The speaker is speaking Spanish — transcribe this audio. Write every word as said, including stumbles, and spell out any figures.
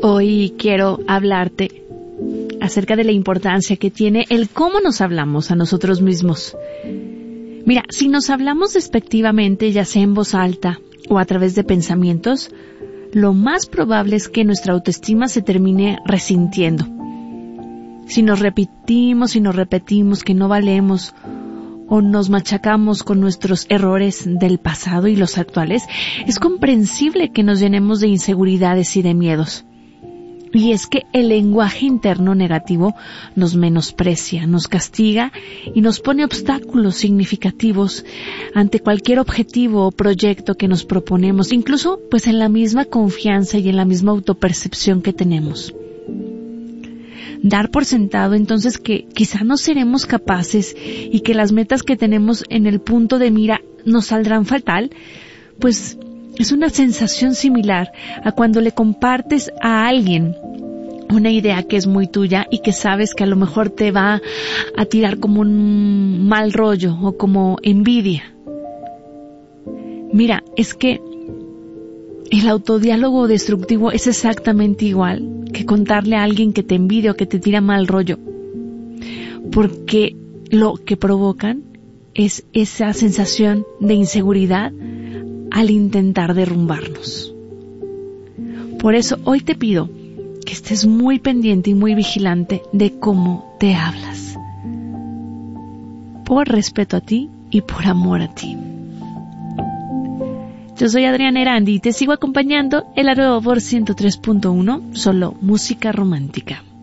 Hoy quiero hablarte acerca de la importancia que tiene el cómo nos hablamos a nosotros mismos. Mira, si nos hablamos despectivamente, ya sea en voz alta o a través de pensamientos, lo más probable es que nuestra autoestima se termine resintiendo. Si nos repetimos y nos repetimos que no valemos o nos machacamos con nuestros errores del pasado y los actuales, es comprensible que nos llenemos de inseguridades y de miedos. Y es que el lenguaje interno negativo nos menosprecia, nos castiga y nos pone obstáculos significativos ante cualquier objetivo o proyecto que nos proponemos, incluso pues en la misma confianza y en la misma autopercepción que tenemos. Dar por sentado entonces que quizá no seremos capaces y que las metas que tenemos en el punto de mira nos saldrán fatal, pues es una sensación similar a cuando le compartes a alguien una idea que es muy tuya y que sabes que a lo mejor te va a tirar como un mal rollo o como envidia. Mira, es que el autodiálogo destructivo es exactamente igual que contarle a alguien que te envidia o que te tira mal rollo, porque lo que provocan es esa sensación de inseguridad al intentar derrumbarnos. Por eso hoy te pido que estés muy pendiente y muy vigilante de cómo te hablas, por respeto a ti y por amor a ti. Yo soy Adriana Erandi y te sigo acompañando en la nueva por ciento tres punto uno, solo música romántica.